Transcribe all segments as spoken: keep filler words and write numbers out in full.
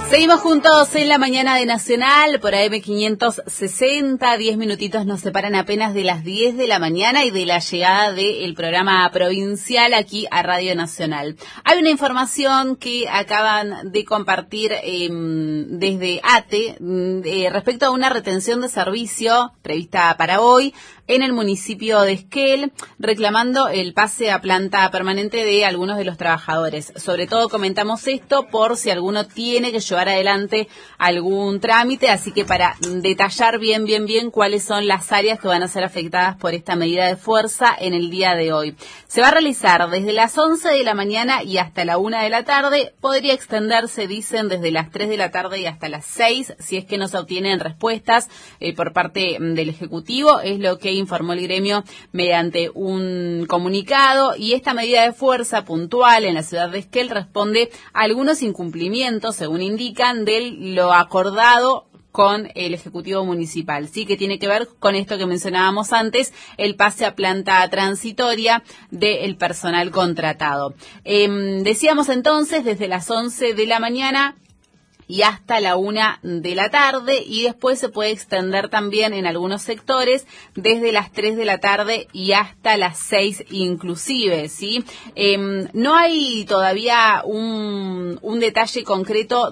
Seguimos juntos en la mañana de Nacional por A M quinientos sesenta, diez minutitos nos separan apenas de las diez de la mañana y de la llegada del programa provincial aquí a Radio Nacional. Hay una información que acaban de compartir eh, desde A T E eh, respecto a una retención de servicio prevista para hoy en el municipio de Esquel, reclamando el pase a planta permanente de algunos de los trabajadores. Sobre todo comentamos esto por si alguno tiene que llevar adelante algún trámite, así que para detallar bien, bien, bien cuáles son las áreas que van a ser afectadas por esta medida de fuerza en el día de hoy. Se va a realizar desde las once de la mañana y hasta la una de la tarde, podría extenderse, dicen, desde las tres de la tarde y hasta las seis, si es que no se obtienen respuestas eh, por parte del Ejecutivo, es lo que informó el gremio mediante un comunicado, y esta medida de fuerza puntual en la ciudad de Esquel responde a algunos incumplimientos, según indican, de lo acordado con el Ejecutivo Municipal, sí, que tiene que ver con esto que mencionábamos antes, el pase a planta transitoria del personal contratado. Eh, decíamos entonces desde las once de la mañana y hasta la una de la tarde, y después se puede extender también en algunos sectores desde las tres de la tarde y hasta las seis inclusive, ¿sí? Eh, no hay todavía un, un detalle concreto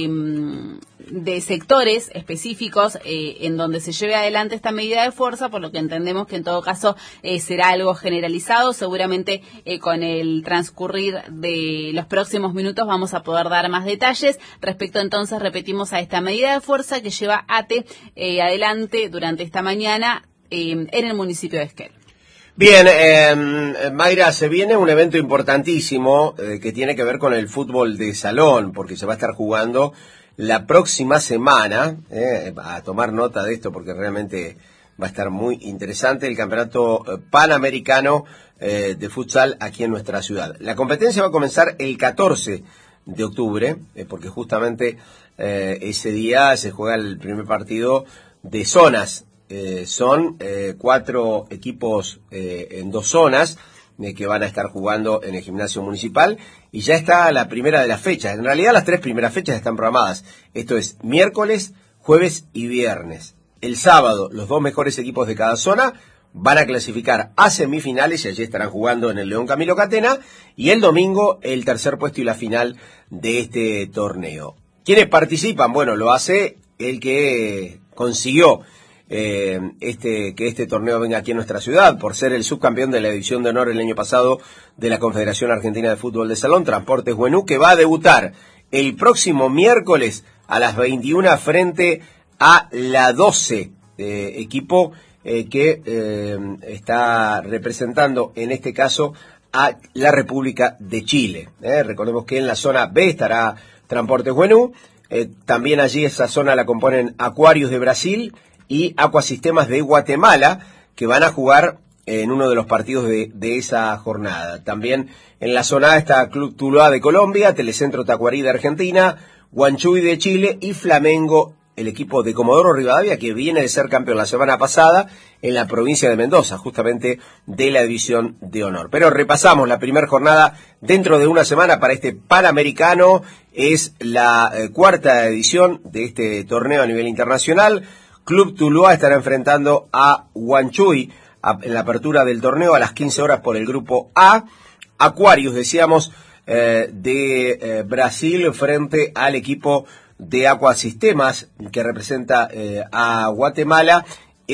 de... de sectores específicos eh, en donde se lleve adelante esta medida de fuerza, por lo que entendemos que en todo caso eh, será algo generalizado. Seguramente eh, con el transcurrir de los próximos minutos vamos a poder dar más detalles respecto, entonces, repetimos, a esta medida de fuerza que lleva A T E eh, adelante durante esta mañana eh, en el municipio de Esquel. Bien, eh, Mayra, se viene un evento importantísimo eh, que tiene que ver con el fútbol de salón, porque se va a estar jugando la próxima semana, eh, a tomar nota de esto porque realmente va a estar muy interesante, el campeonato panamericano eh, de futsal aquí en nuestra ciudad. La competencia va a comenzar el catorce de octubre, eh, porque justamente eh, ese día se juega el primer partido de zonas. Eh, son eh, cuatro equipos eh, en dos zonas, que van a estar jugando en el gimnasio municipal, y ya está la primera de las fechas. En realidad las tres primeras fechas están programadas. Esto es miércoles, jueves y viernes. El sábado, los dos mejores equipos de cada zona van a clasificar a semifinales y allí estarán jugando en el León Camilo Catena, y el domingo el tercer puesto y la final de este torneo. ¿Quiénes participan? Bueno, lo hace el que consiguió Eh, este que este torneo venga aquí en nuestra ciudad, por ser el subcampeón de la división de honor el año pasado de la Confederación Argentina de Fútbol de Salón, Transportes Buenú, que va a debutar el próximo miércoles a las veintiuna frente a la doce, eh, equipo eh, que eh, está representando en este caso a la República de Chile. Eh, recordemos que en la zona B estará Transportes Buenú, eh, también allí esa zona la componen Aquarius de Brasil y Acuasistemas de Guatemala, que van a jugar en uno de los partidos de, de esa jornada. También en la zona A está Club Tuluá de Colombia, Telecentro Tacuarí de Argentina, Huanchuy de Chile y Flamengo, el equipo de Comodoro Rivadavia, que viene de ser campeón la semana pasada en la provincia de Mendoza, justamente de la división de honor. Pero repasamos la primera jornada dentro de una semana para este Panamericano. Es la eh, cuarta edición de este torneo a nivel internacional. Club Tuluá estará enfrentando a Huanchuy en la apertura del torneo a las quince horas por el grupo A. Aquarius, decíamos, eh, de eh, Brasil frente al equipo de Acuasistemas, que representa eh, a Guatemala.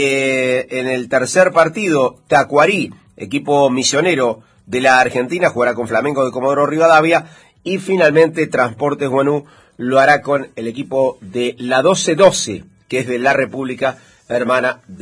Eh, en el tercer partido, Tacuarí, equipo misionero de la Argentina, jugará con Flamengo de Comodoro Rivadavia. Y finalmente Transportes Buenú lo hará con el equipo de la doce doce, que es de la República Hermana de